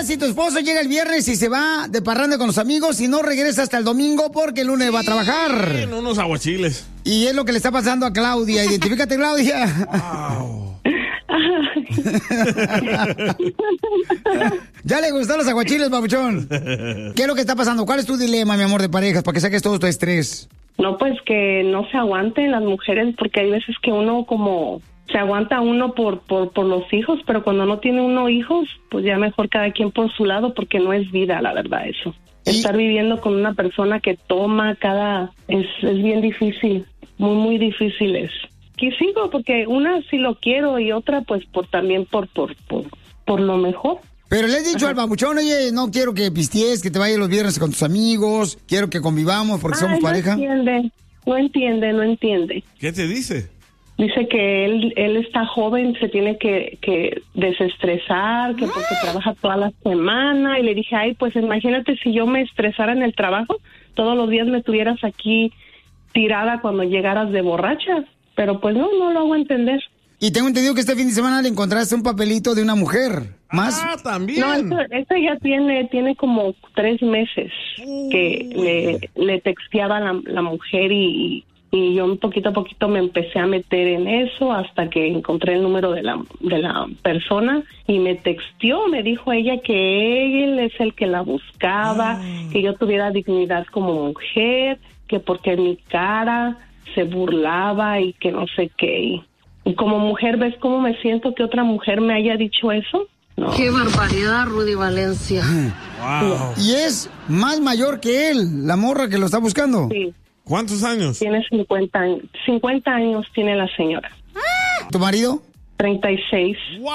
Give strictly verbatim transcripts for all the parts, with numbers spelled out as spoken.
si tu esposo llega el viernes y se va de parranda con los amigos y no regresa hasta el domingo porque el lunes va a trabajar? En unos aguachiles. Y es lo que le está pasando a Claudia. Identifícate, Claudia. Wow. Ya le gustan los aguachiles, babuchón. ¿Qué es lo que está pasando? ¿Cuál es tu dilema, mi amor, de parejas? Para que saques todo tu estrés. No, pues que no se aguanten las mujeres, porque hay veces que uno como se aguanta uno por, por, por los hijos, pero cuando no tiene uno hijos, pues ya mejor cada quien por su lado, porque no es vida, la verdad, eso. ¿Y? Estar viviendo con una persona que toma cada... es, es bien difícil, muy, muy difícil es. Y sigo, porque una sí lo quiero y otra pues por también por, por, por, por lo mejor. Pero le he dicho Ajá. al babuchón, oye, no quiero que pisties, que te vayas los viernes con tus amigos, quiero que convivamos porque Ay, somos no pareja. No entiende, no entiende, no entiende. ¿Qué te dice? Dice que él él está joven, se tiene que, que desestresar, que porque ¡Ah! trabaja toda la semana. Y le dije, ay, pues imagínate si yo me estresara en el trabajo, todos los días me tuvieras aquí tirada cuando llegaras de borracha. Pero pues no, no lo hago entender. Y tengo entendido que este fin de semana le encontraste un papelito de una mujer. ¿Más? Ah, también. No, esto, esto ya tiene tiene como tres meses Uy. que le, le texteaba la, la mujer y, y yo poquito a poquito me empecé a meter en eso hasta que encontré el número de la, de la persona y me texteó, me dijo ella que él es el que la buscaba, oh. que yo tuviera dignidad como mujer, que porque mi cara se burlaba y que no sé qué. Y como mujer, ¿ves cómo me siento que otra mujer me haya dicho eso? No. ¡Qué barbaridad, Rudy Valencia! Wow. Y es más mayor que él, la morra que lo está buscando. Sí. ¿Cuántos años? Tiene cincuenta años. cincuenta años tiene la señora. ¿Tu marido? treinta y seis.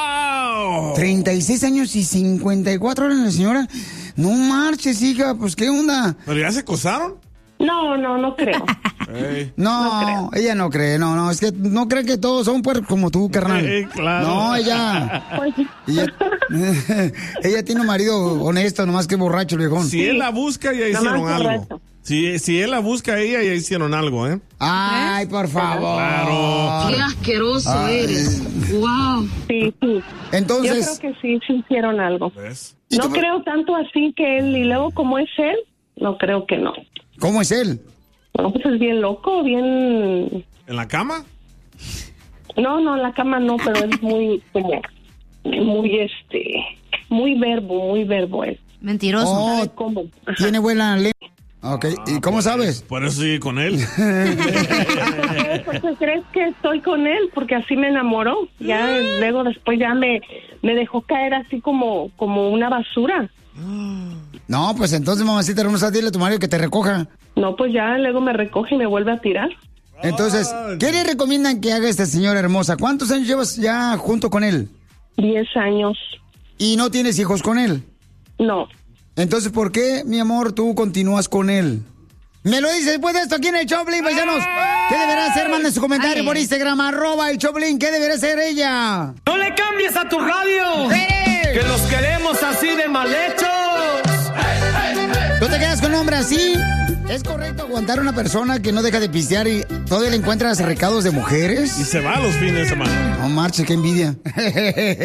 ¡Wow! treinta y seis años y cincuenta y cuatro años la señora. No marches, hija, pues ¿qué onda? ¿Pero ya se casaron? No, no, no creo. Hey. No, no ella no cree, no, no, es que no cree que todos son puercos como tú, carnal. Hey, claro. No, ella, Pues, ella, ella tiene un marido honesto, nomás que borracho, el viejón. Si él la busca, ya hicieron algo. Si, si él la busca a ella, ya hicieron algo, ¿eh? Ay, por favor. Claro. Qué asqueroso Ay. eres. Wow. Sí, sí. Entonces. Yo creo que sí, sí hicieron algo. ¿Ves? No creo tanto así que él, y luego como es él, no creo que no. ¿Cómo es él? Bueno, pues es bien loco, bien... ¿En la cama? No, no, en la cama no, pero es muy, como, muy, este, muy verbo, muy verbo él. Mentiroso. Oh, ¿Cómo? tiene buena lengua. Ok, Ah, ¿y cómo pues, sabes? Por eso sigue con él. ¿Por qué crees que estoy con él? Porque así me enamoró. Ya luego después ya me, me dejó caer así como, como una basura. No, pues entonces, mamacita hermosa, dile a tu marido que te recoja. No, pues ya luego me recoge y me vuelve a tirar. Entonces, ¿qué le recomiendan que haga esta señora hermosa? ¿Cuántos años llevas ya junto con él? Diez años. ¿Y no tienes hijos con él? No. Entonces, ¿por qué, mi amor, tú continúas con él? Me lo dice después de esto aquí en el Choplin, paisanos. ¿Qué deberá hacer? Manden su comentario Ay. por Instagram, arroba el Choplin. ¿Qué deberá hacer ella? ¡No le cambies a tu radio! ¡Eh! ¡Que los queremos así de mal hechos! ¿Tú te quedas con un hombre así? ¿Es correcto aguantar a una persona que no deja de pistear y todavía le encuentras recados de mujeres? Y se va a los fines de semana. No marche, qué envidia.